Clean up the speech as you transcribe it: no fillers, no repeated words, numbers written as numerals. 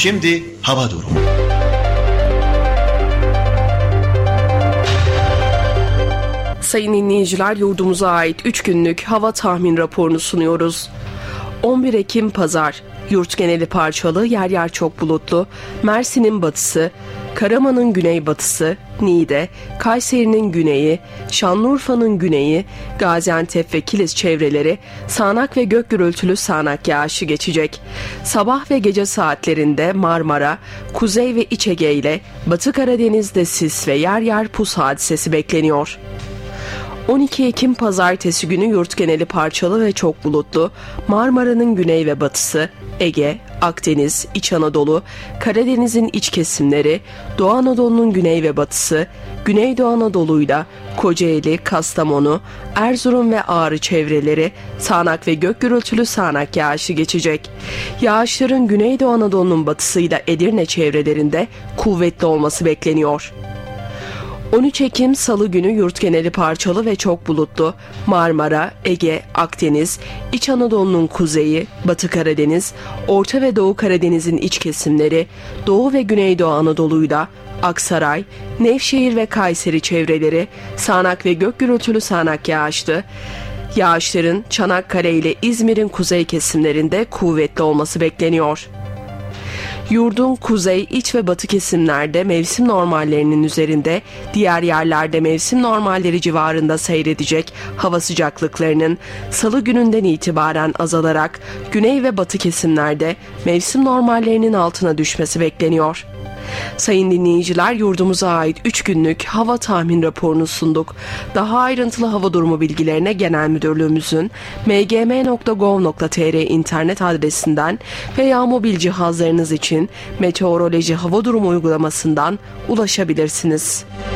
Şimdi hava durumu. Sayın dinleyiciler, yurdumuza ait 3 günlük hava tahmin raporunu sunuyoruz. 11 Ekim Pazar, yurt geneli parçalı, yer yer çok bulutlu, Mersin'in batısı, Karaman'ın güneybatısı, Niğde, Kayseri'nin güneyi, Şanlıurfa'nın güneyi, Gaziantep ve Kilis çevreleri sağanak ve gök gürültülü sağanak yağışı geçecek. Sabah ve gece saatlerinde Marmara, Kuzey ve İç Ege ile Batı Karadeniz'de sis ve yer yer pus hadisesi bekleniyor. 12 Ekim Pazartesi günü yurt geneli parçalı ve çok bulutlu, Marmara'nın güney ve batısı, Ege, Akdeniz, İç Anadolu, Karadeniz'in iç kesimleri, Doğu Anadolu'nun güney ve batısı, Güneydoğu Anadolu'yla Kocaeli, Kastamonu, Erzurum ve Ağrı çevreleri sağanak ve gök gürültülü sağanak yağışı geçecek. Yağışların Güneydoğu Anadolu'nun batısıyla Edirne çevrelerinde kuvvetli olması bekleniyor. 13 Ekim Salı günü yurt geneli parçalı ve çok bulutlu, Marmara, Ege, Akdeniz, İç Anadolu'nun kuzeyi, Batı Karadeniz, Orta ve Doğu Karadeniz'in iç kesimleri, Doğu ve Güneydoğu Anadolu'yla Aksaray, Nevşehir ve Kayseri çevreleri sağanak ve gök gürültülü sağanak yağışlı. Yağışların Çanakkale ile İzmir'in kuzey kesimlerinde kuvvetli olması bekleniyor. Yurdun kuzey, iç ve batı kesimlerde mevsim normallerinin üzerinde, diğer yerlerde mevsim normalleri civarında seyredecek hava sıcaklıklarının Salı gününden itibaren azalarak güney ve batı kesimlerde mevsim normallerinin altına düşmesi bekleniyor. Sayın dinleyiciler, yurdumuza ait 3 günlük hava tahmin raporunu sunduk. Daha ayrıntılı hava durumu bilgilerine Genel Müdürlüğümüzün mgm.gov.tr internet adresinden veya mobil cihazlarınız için meteoroloji hava durumu uygulamasından ulaşabilirsiniz.